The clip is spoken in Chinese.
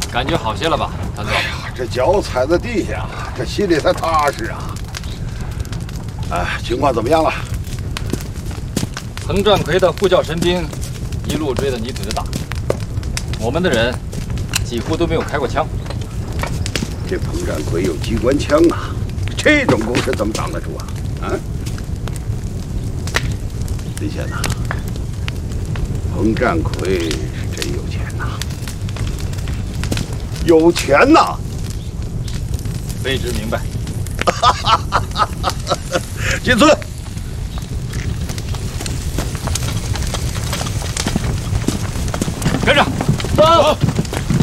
感觉好些了吧，谭总？ 这脚踩在地下，这心里才踏实啊。情况怎么样了？ 彭占奎的呼叫神兵一路追着你腿着打，我们的人几乎都没有开过枪。 这彭占奎有机关枪啊，这种攻势怎么挡得住啊？李现呐，彭占奎是真有钱呐，有钱呐！ 非知明白。 进村。 跟着，走。